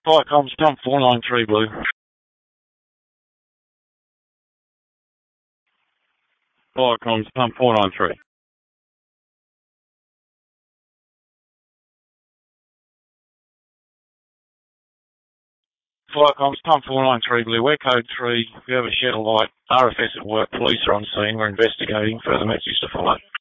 Fire comms, pump 493 blue. Fire comms, pump 493. Fire comms, pump 493 blue. We're code 3. If you have a shed of light, RFS at work, police are on scene. We're investigating. Further message to follow.